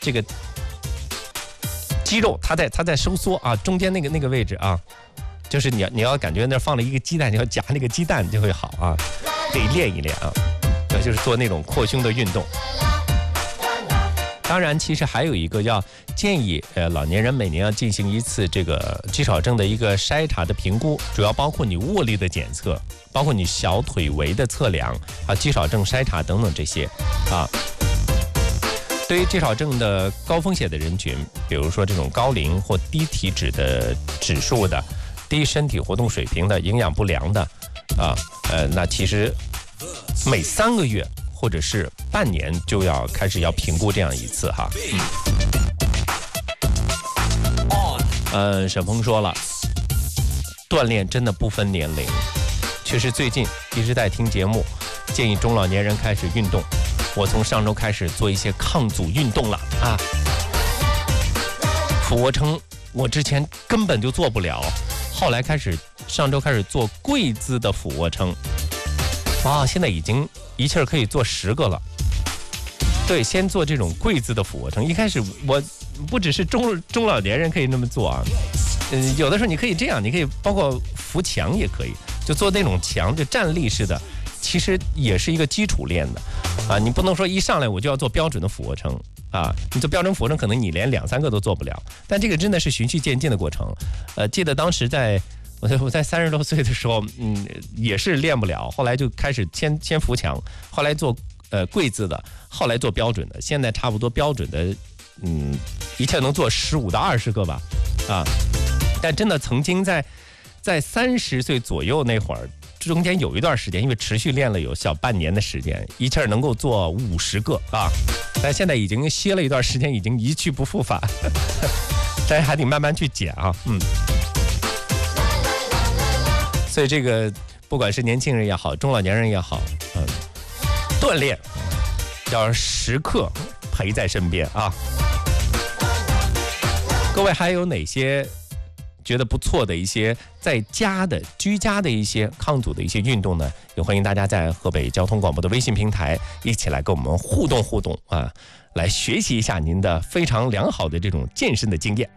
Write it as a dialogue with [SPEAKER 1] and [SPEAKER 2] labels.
[SPEAKER 1] 这个肌肉它在收缩啊，中间那个位置啊，就是你要感觉那放了一个鸡蛋，你要夹那个鸡蛋就会好啊，可以练一练啊，就是做那种扩胸的运动。当然，其实还有一个要建议老年人每年要进行一次这个肌少症的一个筛查的评估，主要包括你握力的检测，包括你小腿围的测量啊，肌少症筛查等等这些啊。对于肌少症的高风险的人群，比如说这种高龄或低体脂的指数的、低身体活动水平的、营养不良的啊，那其实每3个月。或者是半年就要开始评估这样一次哈。沈峰说了，锻炼真的不分年龄。确实最近一直在听节目，建议中老年人开始运动。我从上周开始做一些抗阻运动了啊。俯卧撑我之前根本就做不了，后来上周开始做跪姿的俯卧撑。哇，现在已经一气儿可以做10个了。对，先做这种跪姿的俯卧撑。一开始我不只是中老年人可以那么做啊，有的时候你可以这样，你可以包括扶墙也可以，就做那种墙，就站立式的，其实也是一个基础练的啊。你不能说一上来我就要做标准的俯卧撑啊，你做标准俯卧撑可能你连2-3个都做不了，但这个真的是循序渐进的过程。记得当时我在30多岁的时候，也是练不了，后来就开始先扶墙，后来做跪姿的，后来做标准的，现在差不多标准的，一切能做15到20个吧，啊，但真的曾经在30岁左右那会儿，中间有一段时间，因为持续练了有小半年的时间，一气儿能够做50个啊，但现在已经歇了一段时间，已经一去不复返，但是还得慢慢去减啊，所以这个不管是年轻人也好，中老年人也好，锻炼要时刻陪在身边啊。各位还有哪些觉得不错的一些在家的居家的一些抗阻的一些运动呢？也欢迎大家在河北交通广播的微信平台一起来跟我们互动啊，来学习一下您的非常良好的这种健身的经验。